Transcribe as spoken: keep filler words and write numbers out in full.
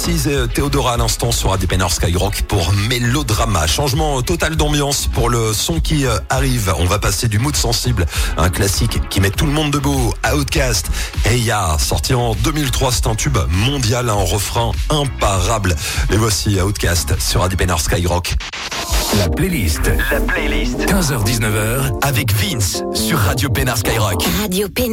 Narcisse et Théodora à l'instant sur A D P Nord Skyrock pour Mélodrama. Changement total d'ambiance pour le son qui arrive. On va passer du mood sensible à un classique qui met tout le monde debout. Outcast, Hey Ya, sorti en deux mille trois, c'est un tube mondial, un refrain imparable. Les voici Outcast sur A D P Nord Skyrock. La playlist. La playlist. quinze heures dix-neuf heures avec Vince sur Radio Pénard Skyrock. Radio Pénard.